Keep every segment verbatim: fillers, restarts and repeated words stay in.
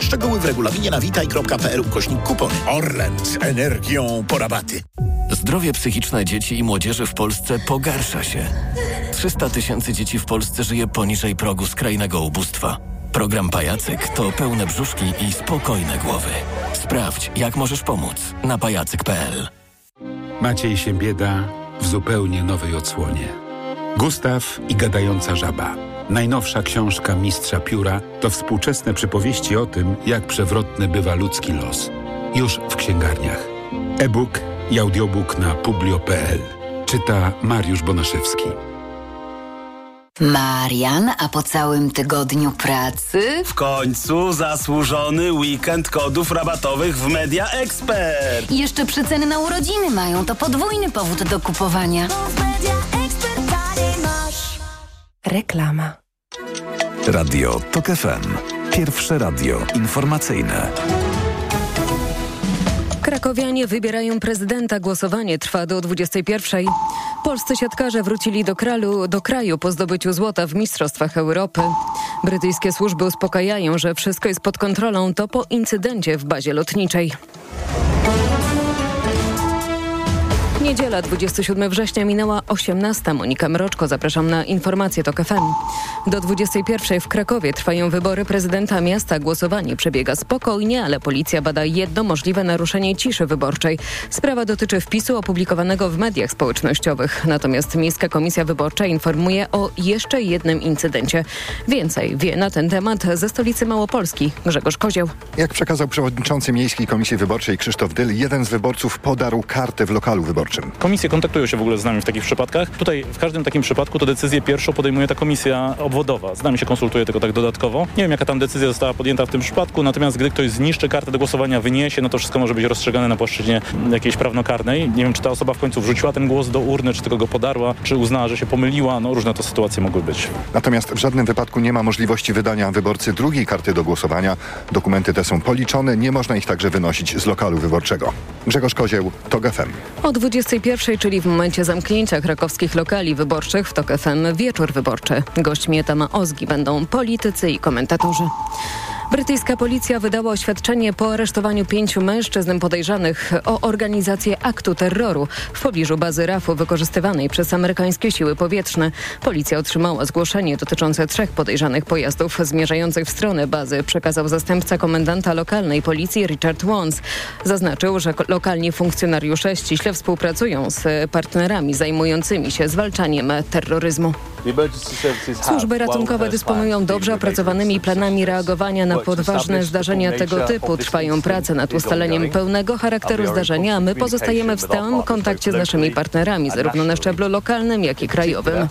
Szczegóły w regulaminie na witaj kropka p l ukośnik kupony. Orlen z energią po rabaty. Zdrowie psychiczne dzieci i młodzieży w Polsce pogarsza się. trzysta tysięcy dzieci w Polsce żyje poniżej progu skrajnego ubóstwa. Program Pajacyk to pełne brzuszki i spokojne głowy. Sprawdź, jak możesz pomóc na pajacyk kropka p l. Maciej Siembieda w zupełnie nowej odsłonie. Gustaw i gadająca żaba. Najnowsza książka mistrza pióra to współczesne przypowieści o tym, jak przewrotny bywa ludzki los. Już w księgarniach. E-book i audiobook na publio kropka p l. Czyta Mariusz Bonaszewski. Marian, a po całym tygodniu pracy? W końcu zasłużony weekend kodów rabatowych w Media Expert. I jeszcze przeceny na urodziny mają, to podwójny powód do kupowania. Reklama. Radio Tok F M. Pierwsze radio informacyjne. Krakowianie wybierają prezydenta. Głosowanie trwa do dwudziestej pierwszej. Polscy siatkarze wrócili do kraju, do kraju po zdobyciu złota w Mistrzostwach Europy. Brytyjskie służby uspokajają, że wszystko jest pod kontrolą. To po incydencie w bazie lotniczej. Niedziela, dwudziestego siódmego września, minęła osiemnasta. Monika Mroczko, zapraszam na informacje Tok F M. Do dwudziestej pierwszej w Krakowie trwają wybory prezydenta miasta. Głosowanie przebiega spokojnie, ale policja bada jedno możliwe naruszenie ciszy wyborczej. Sprawa dotyczy wpisu opublikowanego w mediach społecznościowych. Natomiast Miejska Komisja Wyborcza informuje o jeszcze jednym incydencie. Więcej wie na ten temat ze stolicy Małopolski Grzegorz Kozieł. Jak przekazał przewodniczący Miejskiej Komisji Wyborczej Krzysztof Dyl, jeden z wyborców podarł kartę w lokalu wyborczym. Komisje kontaktują się w ogóle z nami w takich przypadkach. Tutaj w każdym takim przypadku to decyzję pierwszą podejmuje ta komisja obwodowa. Z nami się konsultuje tylko tak dodatkowo. Nie wiem, jaka tam decyzja została podjęta w tym przypadku, natomiast gdy ktoś zniszczy kartę do głosowania, wyniesie, no to wszystko może być rozstrzygane na płaszczyźnie jakiejś prawnokarnej. Nie wiem, czy ta osoba w końcu wrzuciła ten głos do urny, czy tylko go podarła, czy uznała, że się pomyliła. No różne to sytuacje mogły być. Natomiast w żadnym wypadku nie ma możliwości wydania wyborcy drugiej karty do głosowania. Dokumenty te są policzone, nie można ich także wynosić z lokalu wyborczego. Grzegorz Kozieł, Tok F M. O dwudziestej pierwszej, czyli w momencie zamknięcia krakowskich lokali wyborczych w Tok F M, wieczór wyborczy. Gośćmi Etama Ozgi będą politycy i komentatorzy. Brytyjska policja wydała oświadczenie po aresztowaniu pięciu mężczyzn podejrzanych o organizację aktu terroru w pobliżu bazy R A F-u wykorzystywanej przez amerykańskie siły powietrzne. Policja otrzymała zgłoszenie dotyczące trzech podejrzanych pojazdów zmierzających w stronę bazy, przekazał zastępca komendanta lokalnej policji Richard Wons. Zaznaczył, że lokalni funkcjonariusze ściśle współpracują z partnerami zajmującymi się zwalczaniem terroryzmu. Służby ratunkowe dysponują dobrze opracowanymi planami reagowania na podważne zdarzenia tego typu. Trwają prace nad ustaleniem pełnego charakteru zdarzenia, a my pozostajemy w stałym kontakcie z naszymi partnerami, zarówno na szczeblu lokalnym, jak i krajowym.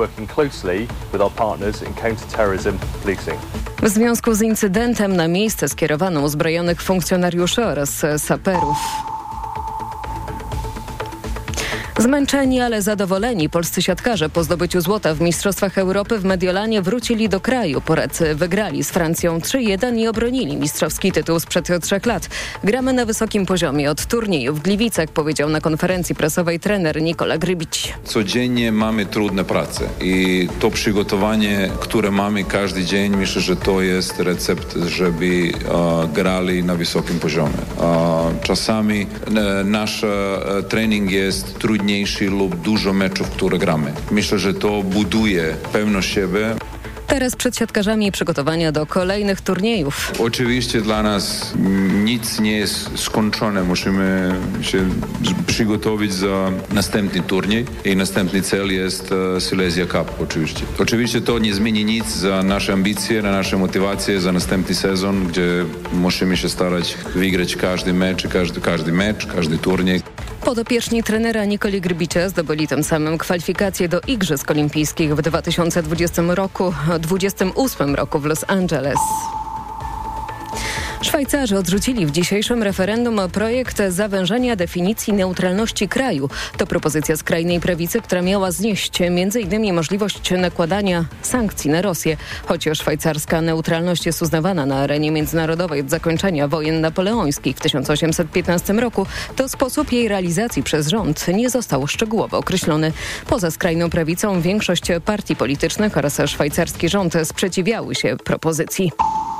W związku z incydentem na miejsce skierowano uzbrojonych funkcjonariuszy oraz saperów. Zmęczeni, ale zadowoleni polscy siatkarze po zdobyciu złota w Mistrzostwach Europy w Mediolanie wrócili do kraju. Polacy wygrali z Francją trzy jeden i obronili mistrzowski tytuł sprzed trzech lat. Gramy na wysokim poziomie od turnieju w Gliwicach, powiedział na konferencji prasowej trener Nikola Grybić. Codziennie mamy trudne prace i to przygotowanie, które mamy każdy dzień, myślę, że to jest recept, żeby uh, grali na wysokim poziomie. Uh, czasami uh, nasz uh, trening jest trudniejszy lub dużo meczów, które gramy. Myślę, że to buduje pewność siebie. Teraz przed siatkarzami przygotowania do kolejnych turniejów. Oczywiście dla nas nic nie jest skończone. Musimy się przygotować za następny turniej i następny cel jest Silesia Cup oczywiście. Oczywiście to nie zmieni nic za nasze ambicje, na nasze motywacje za następny sezon, gdzie musimy się starać wygrać każdy mecz, każdy, każdy mecz, każdy turniej. Podopieczni trenera Nikoli Grybicia zdobyli tym samym kwalifikacje do Igrzysk Olimpijskich w dwa tysiące dwudziestym roku, dwudziestym ósmym roku w Los Angeles. Szwajcarzy odrzucili w dzisiejszym referendum projekt zawężenia definicji neutralności kraju. To propozycja skrajnej prawicy, która miała znieść między innymi możliwość nakładania sankcji na Rosję. Choć szwajcarska neutralność jest uznawana na arenie międzynarodowej od zakończenia wojen napoleońskich w tysiąc osiemset piętnastym roku, to sposób jej realizacji przez rząd nie został szczegółowo określony. Poza skrajną prawicą większość partii politycznych oraz szwajcarski rząd sprzeciwiały się propozycji.